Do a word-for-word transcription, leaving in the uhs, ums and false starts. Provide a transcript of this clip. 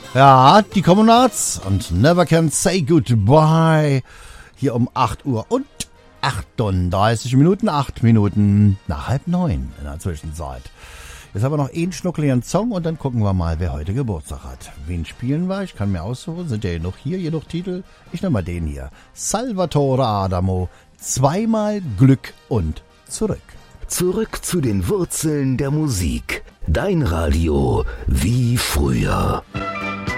Ja, die Kommunards und Never Can Say Goodbye. Hier um acht Uhr und achtunddreißig Minuten, acht Minuten nach halb neun in der Zwischenzeit. Jetzt haben wir noch einen schnuckeligen Song und dann gucken wir mal, wer heute Geburtstag hat. Wen spielen wir? Ich kann mir aussuchen. Sind ja genug hier, genug Titel. Ich nehme mal den hier. Salvatore Adamo. Zweimal Glück und zurück. Zurück zu den Wurzeln der Musik. Dein Radio wie früher.